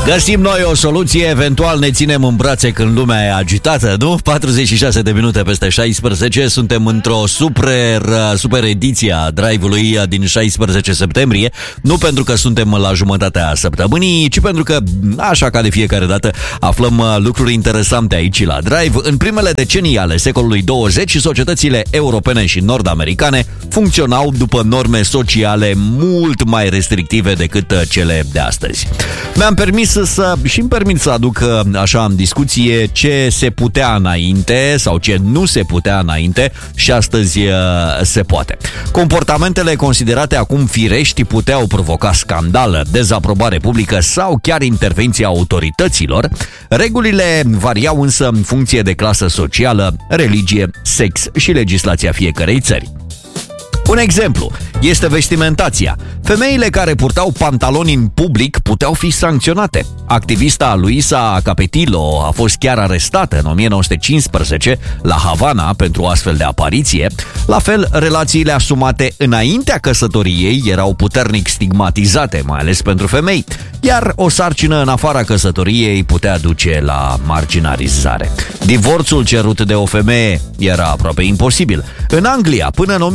Găsim noi o soluție, eventual ne ținem în brațe când lumea e agitată, nu? 46 de minute peste 16, suntem într-o super ediție a Drive-ului din 16 septembrie, nu pentru că suntem la jumătatea săptămânii, ci pentru că, așa ca de fiecare dată, aflăm lucruri interesante aici la Drive. În primele decenii ale secolului 20, societățile europene și nord-americane funcționau după norme sociale mult mai restrictive decât cele de astăzi. Mi-am permis și-mi permit să aduc așa în discuție ce se putea înainte sau ce nu se putea înainte și astăzi se poate. Comportamentele considerate acum firești puteau provoca scandal, dezaprobare publică sau chiar intervenția autorităților. Regulile variau însă în funcție de clasă socială, religie, sex și legislația fiecărei țări. Un exemplu este vestimentația. Femeile care purtau pantaloni în public puteau fi sancționate. Activista Luisa Capetilo a fost chiar arestată în 1915 la Havana pentru o astfel de apariție. La fel, relațiile asumate înaintea căsătoriei erau puternic stigmatizate, mai ales pentru femei, iar o sarcină în afara căsătoriei putea duce la marginalizare. Divorțul cerut de o femeie era aproape imposibil. În Anglia, până în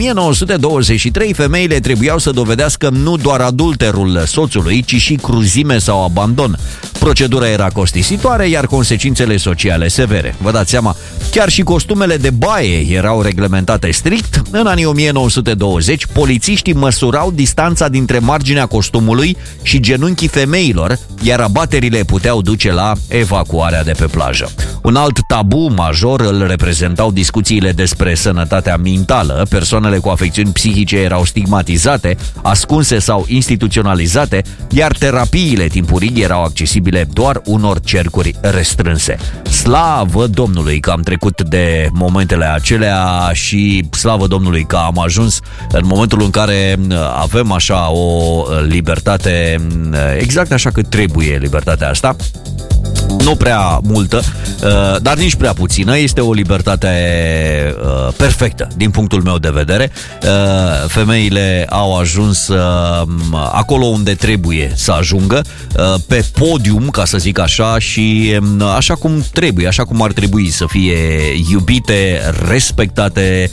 1923, femeile trebuiau să dovedească nu doar adulterul soțului, ci și cruzime sau abandon. Procedura era costisitoare, iar consecințele sociale severe. Vă dați seama, chiar și costumele de baie erau reglementate strict. În anii 1920, polițiștii măsurau distanța dintre marginea costumului și genunchii femeilor, iar abaterile puteau duce la evacuarea de pe plajă. Un alt tabu major îl reprezentau discuțiile despre sănătatea mentală. Persoanele cu afecțiuni psihice erau stigmatizate, ascunse sau instituționalizate, iar terapiile timpurii erau accesibile doar unor cercuri restrânse. Slavă Domnului că am trecut de momentele acelea și slavă Domnului că am ajuns în momentul în care avem așa o libertate, exact așa cât trebuie libertatea asta. Nu prea multă, dar nici prea puțină. Este o libertate perfectă din punctul meu de vedere. Femeile au ajuns acolo unde trebuie să ajungă, pe podium, ca să zic așa, și așa cum trebuie, așa cum ar trebui să fie iubite, respectate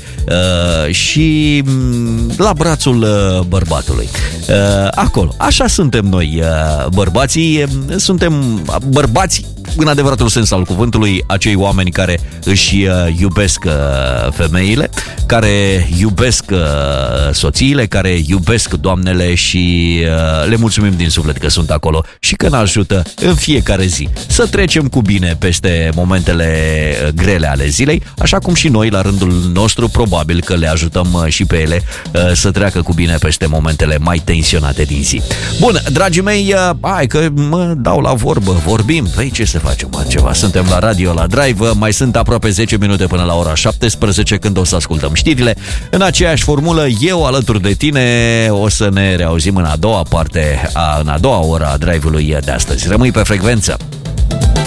și la brațul bărbatului. Acolo. Așa suntem noi, bărbații. Suntem bărbați în adevăratul sens al cuvântului, acei oameni care își iubesc femeile, care iubesc soțiile, care iubesc doamnele și le mulțumim din suflet că sunt acolo și că ne ajută în fiecare zi să trecem cu bine peste momentele grele ale zilei, așa cum și noi la rândul nostru probabil că le ajutăm și pe ele să treacă cu bine peste momentele mai tensionate din zi. Bun, dragii mei, hai că mă dau la vorbă, vorbim, păi ce să facem altceva? Suntem la radio, la Drive, mai sunt aproape 10 minute până la ora 17 când o să ascultăm știrile. În aceeași formulă, eu alături de tine o să ne reauzim în a doua parte, în a doua oră a Drive-ului de astăzi. Rămâi pe frecvență!